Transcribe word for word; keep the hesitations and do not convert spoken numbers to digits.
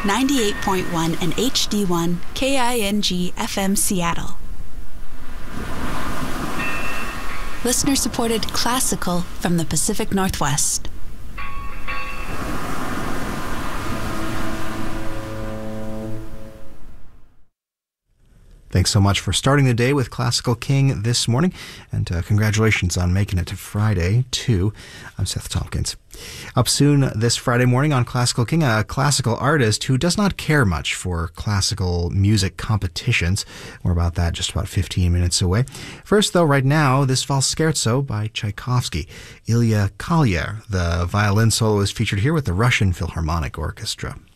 ninety-eight point one and H D one K I N G F M Seattle. Listener-supported classical from the Pacific Northwest. Thanks so much for starting the day with Classical King this morning, and uh, congratulations on making it to Friday, too. I'm Seth Tompkins. Up soon this Friday morning on Classical King, a classical artist who does not care much for classical music competitions. More about that just about fifteen minutes away. First, though, right now, this Valscherzo by Tchaikovsky. Ilya Kalyer, the violin solo, is featured here with the Russian Philharmonic Orchestra.